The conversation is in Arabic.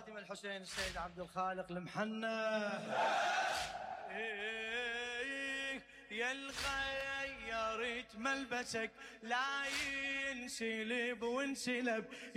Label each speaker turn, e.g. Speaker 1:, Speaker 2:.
Speaker 1: خادم الحسين السيد عبد الخالق المحنى. يا الغيرت ملبسك لا ينسلب وانسلب